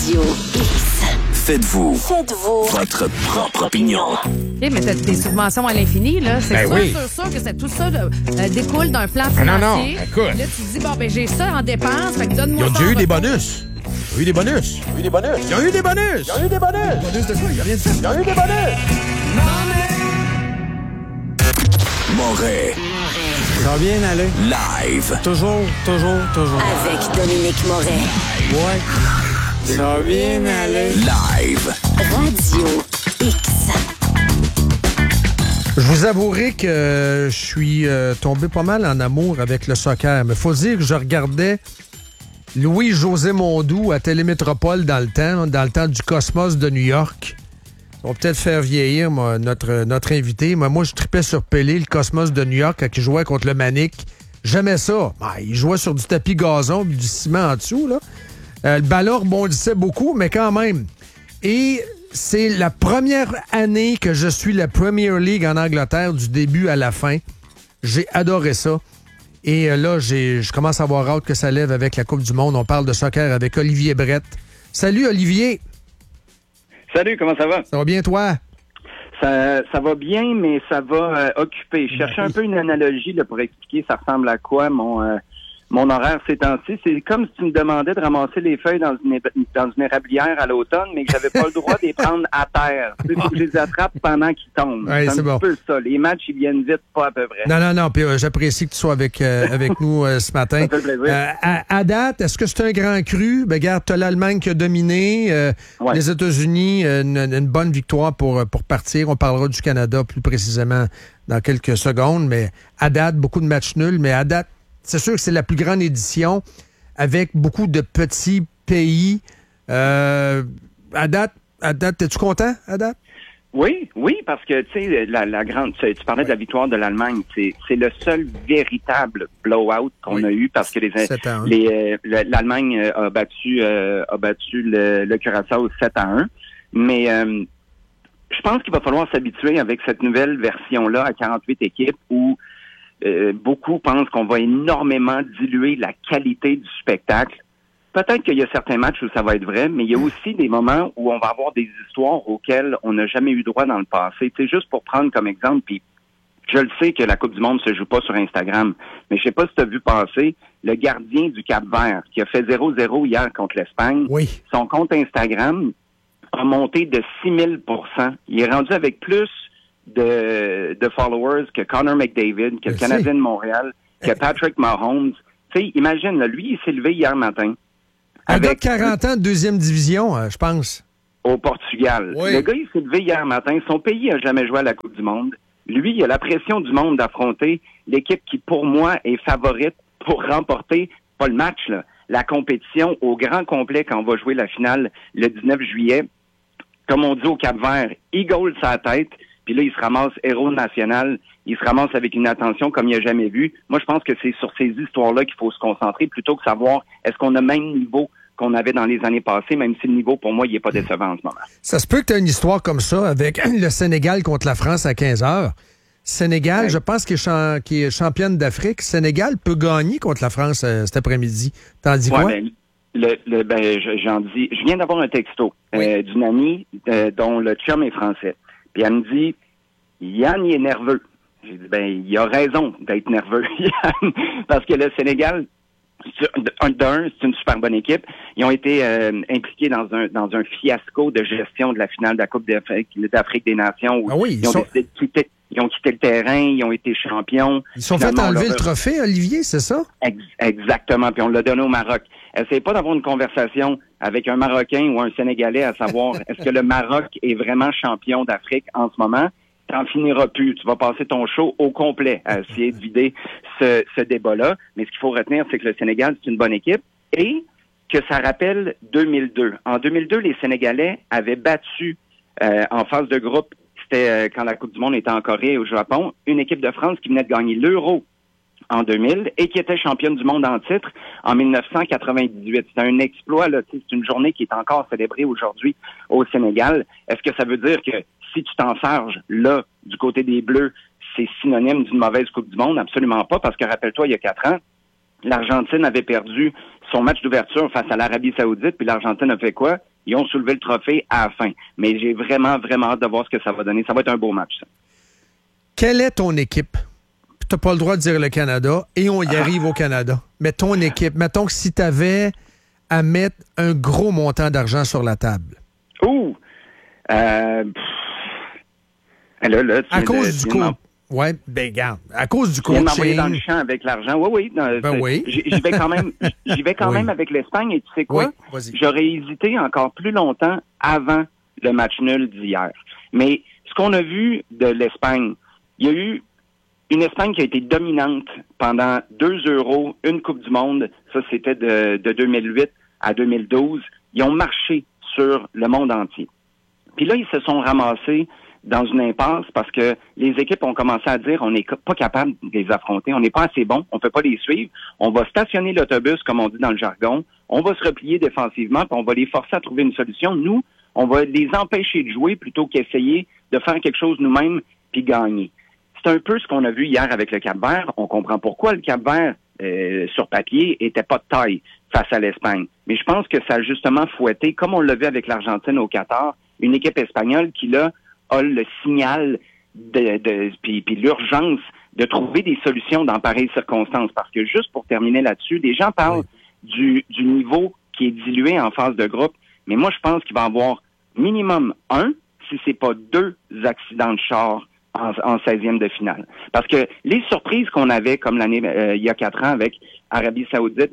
Radio X. Faites-vous votre propre opinion. Mais t'as des subventions à l'infini, là. C'est sûr que tout ça découle d'un plan financier. Non, écoute. Là, tu te dis, bon, ben j'ai ça en dépenses, fait que donne-moi Ils ont ça. déjà eu des bonus. Ils ont eu des bonus. Ils ont eu des bonus. Ils ont eu des bonus. Ils ont eu des bonus. Bonus de quoi? Il y a rien de ça. Ils ont eu des bonus. Moret. Ça va bien aller. Live. Toujours. Avec Dominique Moret. Ouais. Ça va bien aller. Live. Radio X. Je vous avouerai que je suis tombé pas mal en amour avec le soccer. Mais faut dire que je regardais Louis-José Mondou à Télémétropole dans le temps du Cosmos de New York. On va peut-être faire vieillir notre invité. Moi, je tripais sur Pelé, le Cosmos de New York, quand il jouait contre le Manic. J'aimais ça. Il jouait sur du tapis gazon et du ciment en dessous, là. Le ballon rebondissait beaucoup, mais quand même. Et c'est la première année que je suis la Premier League en Angleterre du début à la fin. J'ai adoré ça. Et là, je commence à avoir hâte que ça lève avec la Coupe du Monde. On parle de soccer avec Olivier Brett. Salut, Olivier. Salut, comment ça va? Ça va bien, toi? Ça va bien, mais ça va occuper. Je cherchais un peu une analogie là, pour expliquer ça ressemble à quoi mon horaire ces temps-ci. C'est comme si tu me demandais de ramasser les feuilles dans une érablière à l'automne, mais que j'avais pas le droit de les prendre à terre. Il faut que je les attrape pendant qu'ils tombent. Ouais, c'est un peu ça. Les matchs, ils viennent vite, pas à peu près. Non. Puis j'apprécie que tu sois avec nous ce matin. Ça fait plaisir. À date, est-ce que c'est un grand cru? Ben, regarde, t'as l'Allemagne qui a dominé. Les États-Unis, une bonne victoire pour partir. On parlera du Canada plus précisément dans quelques secondes. Mais à date, beaucoup de matchs nuls. Mais à date, c'est sûr que c'est la plus grande édition avec beaucoup de petits pays. À date, es-tu content, à date? Oui, parce que, tu sais, la grande, tu parlais de la victoire de l'Allemagne, c'est le seul véritable blowout qu'on a eu parce que l'Allemagne a battu le Curaçao 7-1. Mais, je pense qu'il va falloir s'habituer avec cette nouvelle version-là à 48 équipes où beaucoup pensent qu'on va énormément diluer la qualité du spectacle. Peut-être qu'il y a certains matchs où ça va être vrai, mais il y a aussi des moments où on va avoir des histoires auxquelles on n'a jamais eu droit dans le passé. Tu sais, juste pour prendre comme exemple, puis je le sais que la Coupe du Monde se joue pas sur Instagram, mais je sais pas si tu as vu passer le gardien du Cap-Vert qui a fait 0-0 hier contre l'Espagne. Oui. Son compte Instagram a monté de 6000%. Il est rendu avec plus de followers que Connor McDavid, que le Canadien de Montréal, que Patrick Mahomes. Tu sais, imagine, là, lui, il s'est levé hier matin. Un gars de 40 ans de deuxième division, je pense. Au Portugal. Oui. Le gars, il s'est levé hier matin. Son pays n'a jamais joué à la Coupe du Monde. Lui, il a la pression du monde d'affronter l'équipe qui, pour moi, est favorite pour remporter, pas le match, là, la compétition au grand complet quand on va jouer la finale le 19 juillet. Comme on dit au Cap-Vert, Eagle sa tête. Puis là, il se ramasse héros national. Il se ramasse avec une attention comme il n'a jamais vu. Moi, je pense que c'est sur ces histoires-là qu'il faut se concentrer plutôt que savoir est-ce qu'on a le même niveau qu'on avait dans les années passées, même si le niveau, pour moi, il n'est pas décevant en ce moment. Ça se peut que tu aies une histoire comme ça avec le Sénégal contre la France à 15h. Sénégal, ouais. Je pense qu'il est championne d'Afrique. Sénégal peut gagner contre la France cet après-midi. T'en dis quoi? Je viens d'avoir un texto d'une amie dont le chum est français. Puis elle me dit, Yann, il est nerveux. J'ai dit, il a raison d'être nerveux, Yann, parce que le Sénégal, c'est une super bonne équipe. Ils ont été impliqués dans un fiasco de gestion de la finale de la Coupe d'Afrique des Nations. Où ils ont quitté le terrain, ils ont été champions. Ils sont fait enlever le trophée, Olivier, c'est ça? Exactement, puis on l'a donné au Maroc. Essayez pas d'avoir une conversation avec un Marocain ou un Sénégalais à savoir est-ce que le Maroc est vraiment champion d'Afrique en ce moment. T'en finiras plus. Tu vas passer ton show au complet à essayer de vider ce débat-là. Mais ce qu'il faut retenir, c'est que le Sénégal, c'est une bonne équipe et que ça rappelle 2002. En 2002, les Sénégalais avaient battu en phase de groupe, c'était quand la Coupe du Monde était en Corée et au Japon, une équipe de France qui venait de gagner l'Euro en 2000 et qui était championne du monde en titre en 1998. C'est un exploit, là. C'est une journée qui est encore célébrée aujourd'hui au Sénégal. Est-ce que ça veut dire que si tu t'en charges là, du côté des Bleus, c'est synonyme d'une mauvaise Coupe du Monde? Absolument pas, parce que rappelle-toi, il y a 4 ans, l'Argentine avait perdu son match d'ouverture face à l'Arabie Saoudite, puis l'Argentine a fait quoi? Ils ont soulevé le trophée à la fin. Mais j'ai vraiment, vraiment hâte de voir ce que ça va donner. Ça va être un beau match, ça. Quelle est ton équipe? Tu n'as pas le droit de dire le Canada, et on y arrive au Canada. Mais ton équipe, mettons que si tu avais à mettre un gros montant d'argent sur la table. Ouh! Là, à cause du coach. Oui, ben garde. À cause du coaching. Il m'envoyer dans le champ avec l'argent. Oui. Oui. J'y vais quand même avec l'Espagne. Et tu sais quoi? Oui, vas-y. J'aurais hésité encore plus longtemps avant le match nul d'hier. Mais ce qu'on a vu de l'Espagne, il y a eu une Espagne qui a été dominante pendant 2 Euros, une Coupe du Monde. Ça, c'était de 2008 à 2012. Ils ont marché sur le monde entier. Puis là, ils se sont ramassés dans une impasse parce que les équipes ont commencé à dire on n'est pas capable de les affronter, on n'est pas assez bon, on peut pas les suivre, on va stationner l'autobus, comme on dit dans le jargon, on va se replier défensivement, puis on va les forcer à trouver une solution. Nous, on va les empêcher de jouer plutôt qu'essayer de faire quelque chose nous-mêmes puis gagner. C'est un peu ce qu'on a vu hier avec le Cap-Vert. On comprend pourquoi le Cap-Vert, sur papier, était pas de taille face à l'Espagne. Mais je pense que ça a justement fouetté, comme on l'a vu avec l'Argentine au Qatar, une équipe espagnole qui, là, a le signal puis l'urgence de trouver des solutions dans pareilles circonstances. Parce que juste pour terminer là-dessus, les gens parlent du niveau qui est dilué en phase de groupe, mais moi je pense qu'il va y avoir minimum 1, si c'est pas 2 accidents de char en 16e de finale. Parce que les surprises qu'on avait, comme l'année il y a 4 ans avec Arabie Saoudite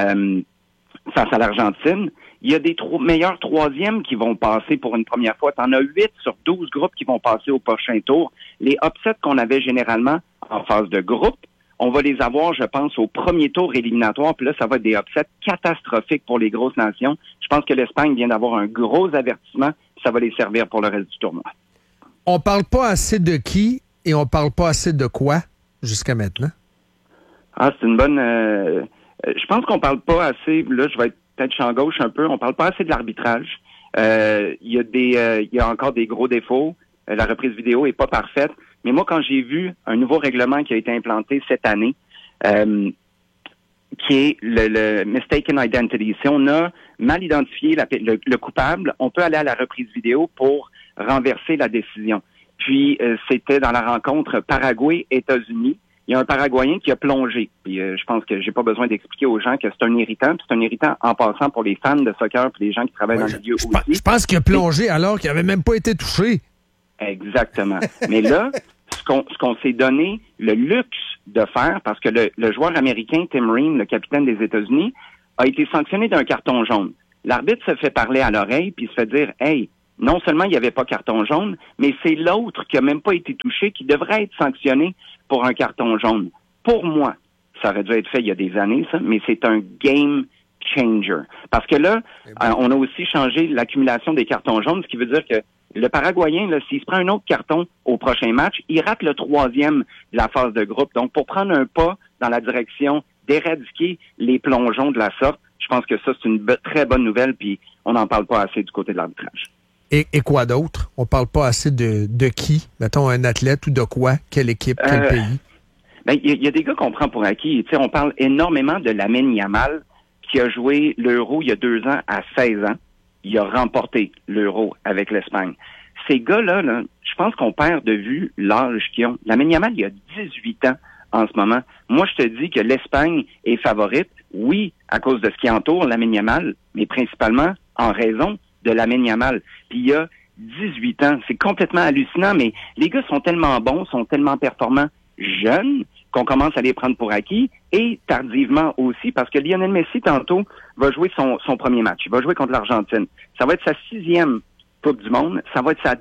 face à l'Argentine, il y a des meilleurs 3e qui vont passer pour une première fois. T'en as 8 sur 12 groupes qui vont passer au prochain tour. Les upsets qu'on avait généralement en phase de groupe, on va les avoir, je pense, au premier tour éliminatoire. Puis là, ça va être des upsets catastrophiques pour les grosses nations. Je pense que l'Espagne vient d'avoir un gros avertissement. Ça va les servir pour le reste du tournoi. On parle pas assez de qui et on parle pas assez de quoi jusqu'à maintenant? C'est une bonne... je pense qu'on parle pas assez... Là, je vais être peut-être champ gauche un peu. On parle pas assez de l'arbitrage. Il y a encore des gros défauts. La reprise vidéo est pas parfaite. Mais moi, quand j'ai vu un nouveau règlement qui a été implanté cette année, qui est le mistaken identity. Si on a mal identifié le coupable, on peut aller à la reprise vidéo pour renverser la décision. Puis, c'était dans la rencontre Paraguay-États-Unis. Il y a un Paraguayen qui a plongé. Puis, je pense que j'ai pas besoin d'expliquer aux gens que c'est un irritant. Puis c'est un irritant en passant pour les fans de soccer puis les gens qui travaillent dans le milieu aussi. Je pense qu'il a plongé alors qu'il avait même pas été touché. Exactement. Mais là, ce qu'on s'est donné le luxe de faire, parce que le joueur américain Tim Ream, le capitaine des États-Unis, a été sanctionné d'un carton jaune. L'arbitre se fait parler à l'oreille puis se fait dire « Hey, non seulement il n'y avait pas carton jaune, mais c'est l'autre qui a même pas été touché qui devrait être sanctionné pour un carton jaune. » Pour moi, ça aurait dû être fait il y a des années, ça, mais c'est un game changer. Parce que là, on a aussi changé l'accumulation des cartons jaunes, ce qui veut dire que le Paraguayen, là, s'il se prend un autre carton au prochain match, il rate le 3e de la phase de groupe. Donc, pour prendre un pas dans la direction d'éradiquer les plongeons de la sorte, je pense que ça, c'est une très bonne nouvelle, puis on n'en parle pas assez du côté de l'arbitrage. Et quoi d'autre? On parle pas assez de qui? Mettons, un athlète ou de quoi? Quelle équipe? Quel pays? Il y a des gars qu'on prend pour acquis. Tu sais, on parle énormément de Lamine Yamal, qui a joué l'Euro il y a 2 ans à 16 ans. Il a remporté l'Euro avec l'Espagne. Ces gars-là, je pense qu'on perd de vue l'âge qu'ils ont. Lamine Yamal, il a 18 ans en ce moment. Moi, je te dis que l'Espagne est favorite, oui, à cause de ce qui entoure Lamine Yamal, mais principalement en raison de Lamine Yamal. Puis il a 18 ans. C'est complètement hallucinant, mais les gars sont tellement bons, sont tellement performants jeunes qu'on commence à les prendre pour acquis, et tardivement aussi, parce que Lionel Messi, tantôt, va jouer son premier match. Il va jouer contre l'Argentine. Ça va être sa 6e Coupe du Monde. Ça va être sa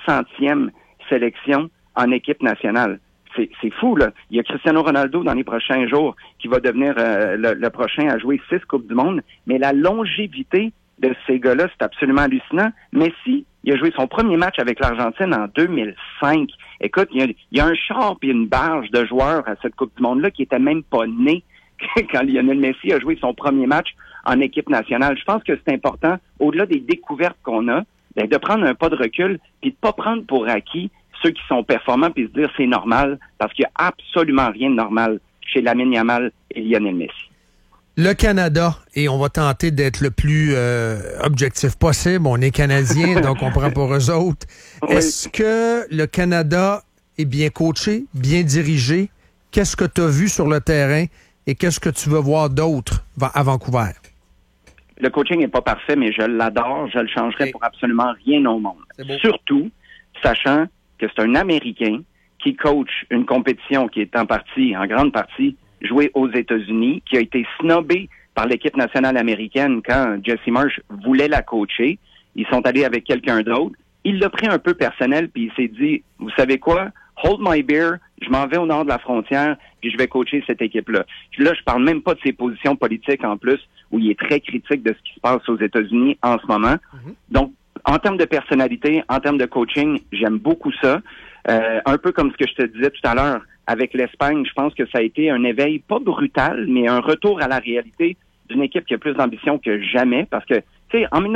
200e sélection en équipe nationale. C'est fou, là. Il y a Cristiano Ronaldo dans les prochains jours qui va devenir le prochain à jouer 6 Coupes du Monde. Mais la longévité de ces gars-là, c'est absolument hallucinant. Messi, il a joué son premier match avec l'Argentine en 2005. Écoute, il y a un char et une barge de joueurs à cette Coupe du Monde-là qui étaient même pas nés quand Lionel Messi a joué son premier match en équipe nationale. Je pense que c'est important, au-delà des découvertes qu'on a, de prendre un pas de recul puis de pas prendre pour acquis ceux qui sont performants puis se dire c'est normal, parce qu'il n'y a absolument rien de normal chez Lamine Yamal et Lionel Messi. Le Canada, et on va tenter d'être le plus objectif possible. On est Canadiens, donc on prend pour eux autres. Oui. Est-ce que le Canada est bien coaché, bien dirigé? Qu'est-ce que tu as vu sur le terrain et qu'est-ce que tu veux voir d'autre à Vancouver? Le coaching n'est pas parfait, mais je l'adore. Je le changerais pour absolument rien au monde. Surtout, sachant que c'est un Américain qui coach une compétition qui est en grande partie, jouée aux États-Unis, qui a été snobé par l'équipe nationale américaine quand Jesse Marsh voulait la coacher. Ils sont allés avec quelqu'un d'autre. Il l'a pris un peu personnel, puis il s'est dit, vous savez quoi? Hold my beer, je m'en vais au nord de la frontière, puis je vais coacher cette équipe-là. Là, je parle même pas de ses positions politiques en plus, où il est très critique de ce qui se passe aux États-Unis en ce moment. Mm-hmm. Donc, en termes de personnalité, en termes de coaching, j'aime beaucoup ça. Un peu comme ce que je te disais tout à l'heure avec l'Espagne, je pense que ça a été un éveil pas brutal, mais un retour à la réalité d'une équipe qui a plus d'ambition que jamais, parce que, tu sais, en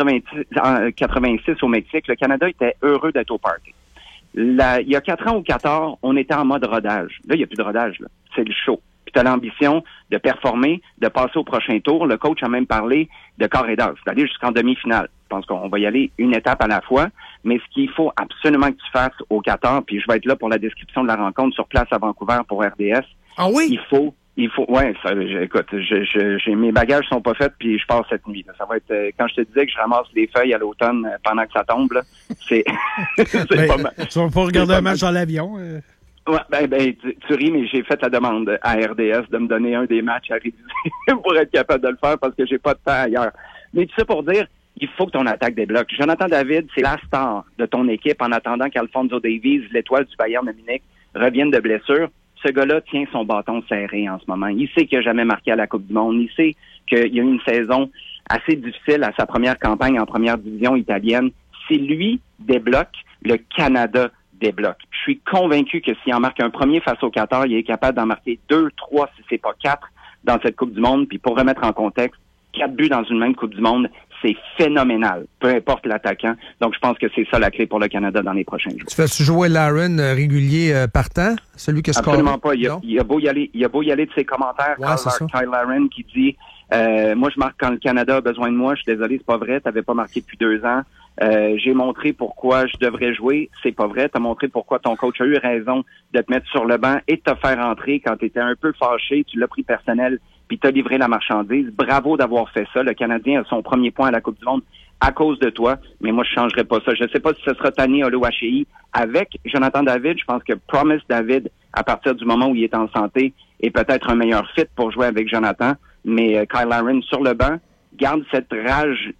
1986 au Mexique, le Canada était heureux d'être au party. Il y a 4 ans au Qatar, on était en mode rodage. Là, il n'y a plus de rodage, là. C'est le show. Puis tu as l'ambition de performer, de passer au prochain tour. Le coach a même parlé de corps et d'os, d'aller jusqu'en demi-finale. Je pense qu'on va y aller une étape à la fois. Mais ce qu'il faut absolument que tu fasses au Qatar, puis je vais être là pour la description de la rencontre sur place à Vancouver pour RDS. Ah oui? Il faut, ouais, ça, écoute, mes bagages sont pas faits, puis je pars cette nuit. Là. Ça va être, quand je te disais que je ramasse les feuilles à l'automne pendant que ça tombe, là, c'est pas mal. Tu vas pas regarder un match dans l'avion? Ouais, tu ris, mais j'ai fait la demande à RDS de me donner un des matchs à réviser pour être capable de le faire parce que j'ai pas de temps ailleurs. Mais tout ça pour dire, il faut que ton attaque débloque. Jonathan David, c'est la star de ton équipe en attendant qu'Alphonso Davies, l'étoile du Bayern de Munich, revienne de blessure. Ce gars-là tient son bâton serré en ce moment. Il sait qu'il n'a jamais marqué à la Coupe du Monde. Il sait qu'il y a eu une saison assez difficile à sa première campagne en première division italienne. Si lui débloque, le Canada débloque. Je suis convaincu que s'il en marque un premier face au Qatar, il est capable d'en marquer 2, 3, si c'est pas 4 dans cette Coupe du Monde. Puis pour remettre en contexte, 4 buts dans une même Coupe du Monde, c'est phénoménal, peu importe l'attaquant. Donc, je pense que c'est ça la clé pour le Canada dans les prochains jours. Tu fais-tu jouer Larin régulier partant? Celui qui score? Absolument pas. Il a beau y aller de ses commentaires. Kyle Larin qui dit moi, je marque quand le Canada a besoin de moi. Je suis désolé, c'est pas vrai. T'avais pas marqué depuis 2 ans. J'ai montré pourquoi je devrais jouer. C'est pas vrai. T'as montré pourquoi ton coach a eu raison de te mettre sur le banc et de te faire entrer quand t'étais un peu fâché. Tu l'as pris personnel puis t'as livré la marchandise. Bravo d'avoir fait ça. Le Canadien a son premier point à la Coupe du Monde à cause de toi, mais moi, je changerais pas ça. Je sais pas si ce sera Tani Oluwaseyi avec Jonathan David. Je pense que Promise David, à partir du moment où il est en santé, est peut-être un meilleur fit pour jouer avec Jonathan, mais Kyle Larin sur le banc garde cette rage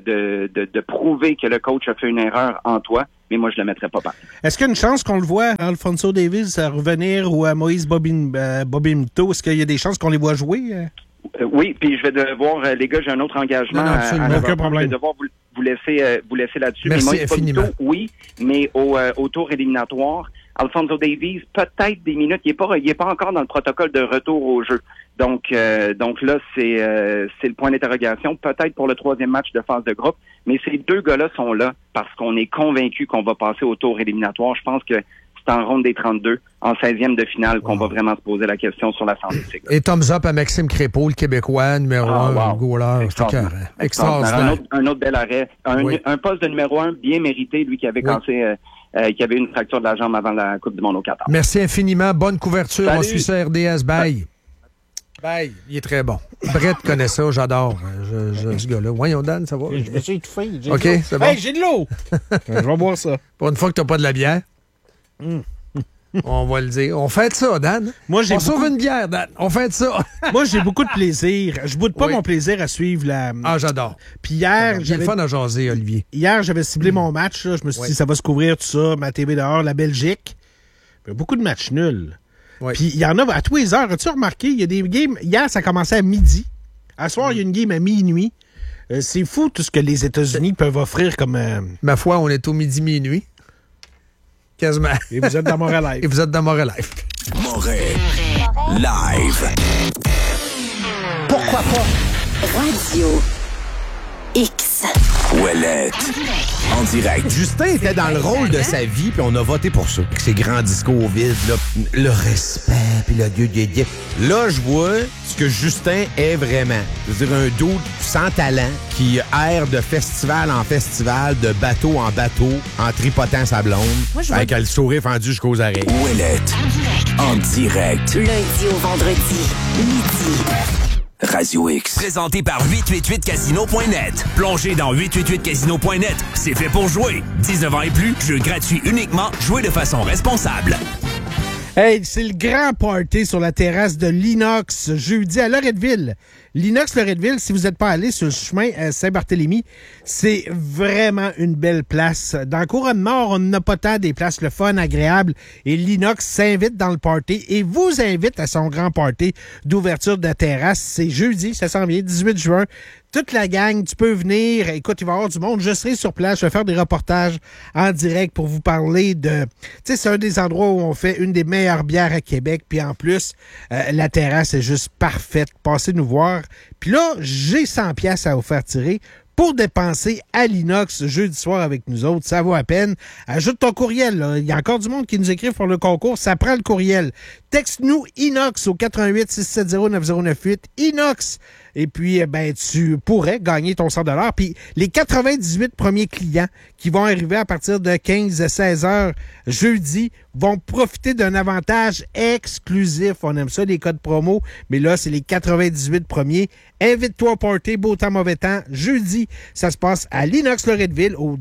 de prouver que le coach a fait une erreur en toi, mais moi, je le mettrais pas. Est-ce qu'il y a une chance qu'on le voit, Alphonso Davies, à revenir ou à Moïse Bobimto? Est-ce qu'il y a des chances qu'on les voit jouer? Oui, puis je vais devoir, les gars, j'ai un autre engagement. Non, aucun problème. Je vais devoir vous laisser là-dessus. Merci mais Moïse infiniment. Bobimto, oui, mais au tour éliminatoire, Alphonso Davies, peut-être des minutes. Il est pas encore dans le protocole de retour au jeu. Donc là, c'est le point d'interrogation. Peut-être pour le 3e match de phase de groupe. Mais ces 2 gars-là sont là parce qu'on est convaincus qu'on va passer au tour éliminatoire. Je pense que c'est en ronde des 32, en 16e de finale, qu'on va vraiment se poser la question sur la santé. Et thumbs up à Maxime Crépeau, le Québécois, numéro 1, goaler. Extraordinaire. Un autre bel arrêt. Un poste de numéro 1 bien mérité, lui qui avait cassé... qui avait une fracture de la jambe avant la Coupe du Monde au Qatar. Merci infiniment. Bonne couverture. Salut. On suit ça RDS. Bye. Bye. Il est très bon. Brett connaît ça. J'adore ce gars-là. Voyons, Dan, ça va? Je me suis étouffé. OK, c'est bon. Hey, j'ai de l'eau! Je vais boire ça. Pour une fois que tu n'as pas de la bière. On va le dire. On fête ça, Dan. On sauve une bière, Dan. On fête ça. Moi, j'ai beaucoup de plaisir. Je boude pas mon plaisir à suivre la... Ah, j'adore. Puis hier... J'ai le fun à jaser, Olivier. Hier, j'avais ciblé mon match. Là. Je me suis dit, ça va se couvrir tout ça. Ma TV dehors, la Belgique. Il y a beaucoup de matchs nuls. Oui. Puis il y en a à tous les heures. As-tu remarqué? Il y a des games... Hier, ça commençait à midi. À soir, il y a une game à minuit. C'est fou tout ce que les États-Unis peuvent offrir comme... Ma foi, on est au minuit. Quasiment. Et vous êtes dans Montréal Live. Et vous êtes dans Montréal Live. Montréal Live. Pourquoi pas? Radio X. Ouellet. Ouellette. En direct. Justin était dans le rôle de sa vie, puis on a voté pour ça. Avec ses grands discours vides, là, le respect, puis le dieu. Là, je vois ce que Justin est vraiment. C'est-à-dire un dude sans talent qui erre de festival en festival, de bateau en bateau, en tripotant sa blonde, avec le sourire fendu jusqu'aux oreilles. Ouellette. En direct. Lundi au vendredi, midi. Radio X. Présenté par 888casino.net. Plongez dans 888casino.net. C'est fait pour jouer. 19 ans et plus, jeu gratuit uniquement. Jouez de façon responsable. Hey, c'est le grand party sur la terrasse de l'Inox, jeudi à Loretteville. L'Inox Loretteville, si vous n'êtes pas allé sur le chemin à Saint-Barthélemy, c'est vraiment une belle place. Dans la Couronne-Nord, on n'a pas tant des places le fun, agréables, et l'Inox s'invite dans le party et vous invite à son grand party d'ouverture de la terrasse. C'est jeudi, ça s'en vient, 18 juin. Toute la gang, tu peux venir. Écoute, il va y avoir du monde. Je serai sur place. Je vais faire des reportages en direct pour vous parler de... Tu sais, c'est un des endroits où on fait une des meilleures bières à Québec. Puis en plus, la terrasse est juste parfaite. Passez nous voir. Puis là, j'ai 100$ à vous faire tirer pour dépenser à l'Inox jeudi soir avec nous autres. Ça vaut à peine. Ajoute ton courriel. Là. Il y a encore du monde qui nous écrit pour le concours. Ça prend le courriel. Texte-nous Inox au 88-670-9098. Inox. Et puis, tu pourrais gagner ton 100$. Puis les 98 premiers clients qui vont arriver à partir de 15-16 heures jeudi vont profiter d'un avantage exclusif. On aime ça, les codes promo. Mais là, c'est les 98 premiers. Invite-toi au party, beau temps, mauvais temps. Jeudi, ça se passe à l'Inox Loretteville, au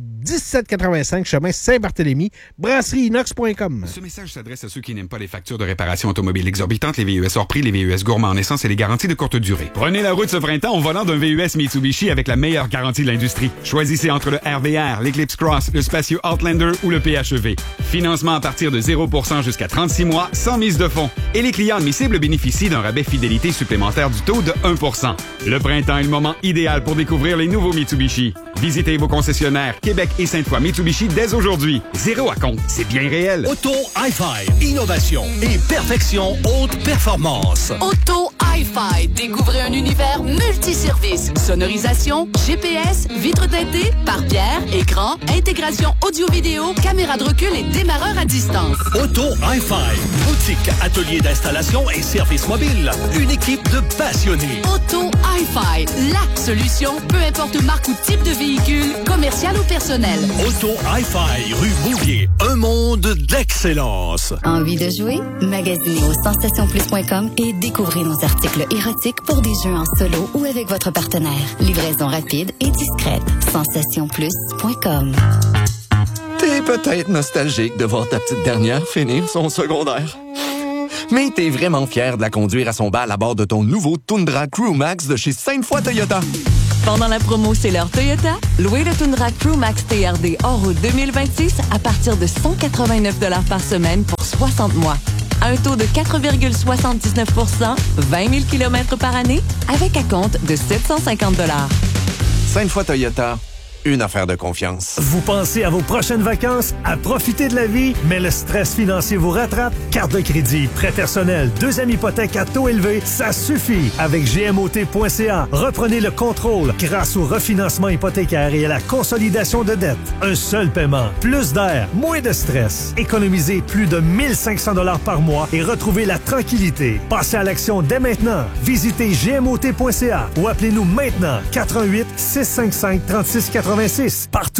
1785 chemin Saint-Barthélemy, brasserieinox.com. Ce message s'adresse à ceux qui n'aiment pas les factures de réparation automobile exorbitantes, les VUS hors prix, les VUS gourmands en essence et les garanties de courte durée. Prenez la route ce printemps au volant d'un VUS Mitsubishi avec la meilleure garantie de l'industrie. Choisissez entre le RVR, l'Eclipse Cross, le spacieux Outlander ou le PHEV. Financement à partir de 0% jusqu'à 36 mois, sans mise de fonds. Et les clients admissibles bénéficient d'un rabais fidélité supplémentaire du taux de 1%. Le printemps est le moment idéal pour découvrir les nouveaux Mitsubishi. Visitez vos concessionnaires Québec et Sainte-Foy Mitsubishi dès aujourd'hui. Zéro à compte, c'est bien réel. Auto Hi-Fi, innovation et perfection haute performance. Auto Hi-Fi, découvrez un univers multiservice. Sonorisation, GPS, vitres teintées, pare-pierre, écran, intégration audio-vidéo, caméra de recul et démarreur à distance. Auto Hi-Fi, boutique, atelier d'installation et service mobile. Une équipe de passionnés. Auto Hi-Fi, la solution, peu importe marque ou type de véhicule, commercial ou personnel. Auto Hi-Fi, rue Bouvier, un monde d'excellence. Envie de jouer? Magasinez au sensationplus.com et découvrez nos articles érotiques pour des jeux en solo ou avec votre partenaire. Livraison rapide et discrète. sensationplus.com. T'es peut-être nostalgique de voir ta petite dernière finir son secondaire. Mais t'es vraiment fier de la conduire à son bal à bord de ton nouveau Tundra Crew Max de chez Sainte-Foy Toyota. Pendant la promo C'est l'heure Toyota, louez le Tundra Crew Max TRD hors route 2026 à partir de 189$ par semaine pour 60 mois. Un taux de 4,79 %, 20 000 km par année, avec acompte de 750$. Sainte-Foy Toyota, une affaire de confiance. Vous pensez à vos prochaines vacances, à profiter de la vie, mais le stress financier vous rattrape? Carte de crédit, prêt personnel, deuxième hypothèque à taux élevé, ça suffit! Avec GMOT.ca, reprenez le contrôle grâce au refinancement hypothécaire et à la consolidation de dettes. Un seul paiement, plus d'air, moins de stress. Économisez plus de 1 500$ par mois et retrouvez la tranquillité. Passez à l'action dès maintenant. Visitez GMOT.ca ou appelez-nous maintenant 88 655 36 86 partout